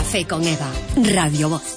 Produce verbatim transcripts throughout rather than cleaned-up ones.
Café con Eva, Radio Voz.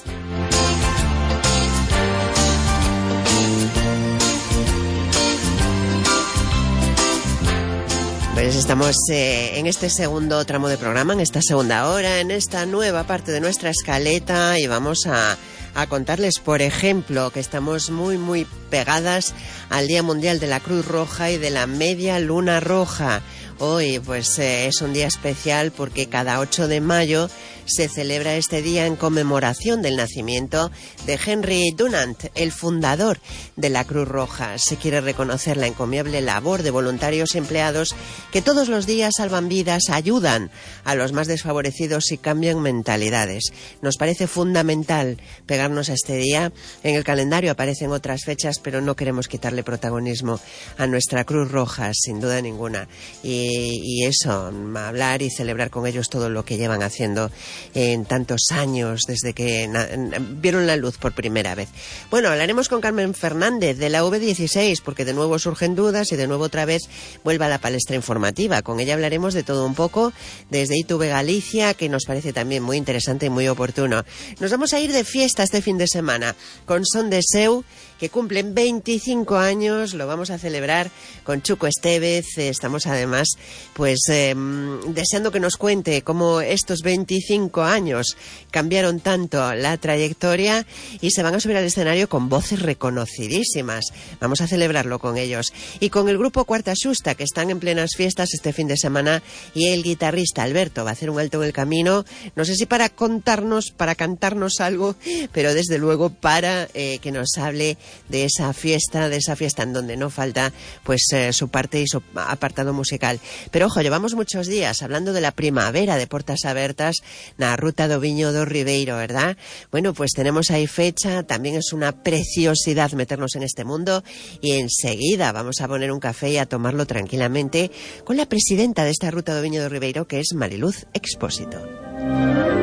Pues estamos eh, en este segundo tramo de programa, en esta segunda hora, en esta nueva parte de nuestra escaleta, y vamos a, a contarles, por ejemplo, que estamos muy, muy pegadas al Día Mundial de la Cruz Roja y de la Media Luna Roja. Hoy, pues, eh, es un día especial porque cada ocho de mayo se celebra este día en conmemoración del nacimiento de Henry Dunant, el fundador de la Cruz Roja. Se quiere reconocer la encomiable labor de voluntarios y empleados que todos los días salvan vidas, ayudan a los más desfavorecidos y cambian mentalidades. Nos parece fundamental pegarnos a este día. En el calendario aparecen otras fechas, pero no queremos quitarle protagonismo a nuestra Cruz Roja, sin duda ninguna. Y, y eso, hablar y celebrar con ellos todo lo que llevan haciendo en tantos años desde que na- vieron la luz por primera vez. Bueno, hablaremos con Carmen Fernández de la U V dieciséis porque de nuevo surgen dudas y de nuevo otra vez vuelve a la palestra informativa. Con ella hablaremos de todo un poco desde I T V Galicia, que nos parece también muy interesante y muy oportuno. Nos vamos a ir de fiesta este fin de semana con Son de Seu, que cumplen veinticinco años. Lo vamos a celebrar con Chuco Estevez. Estamos además pues eh, deseando que nos cuente cómo estos veinticinco años cambiaron tanto la trayectoria, y se van a subir al escenario con voces reconocidísimas. Vamos a celebrarlo con ellos. Y con el grupo Cuarta Xusta, que están en plenas fiestas este fin de semana, y el guitarrista Alberto va a hacer un alto en el camino, no sé si para contarnos, para cantarnos algo, pero desde luego para eh, que nos hable de esa fiesta, de esa fiesta en donde no falta pues eh, su parte y su apartado musical. Pero ojo, llevamos muchos días hablando de la primavera de Portas Abertas na Ruta do Viño do Ribeiro, ¿verdad? Bueno, pues tenemos ahí fecha, también es una preciosidad meternos en este mundo, y enseguida vamos a poner un café y a tomarlo tranquilamente con la presidenta de esta Ruta do Viño do Ribeiro, que es Mariluz Expósito.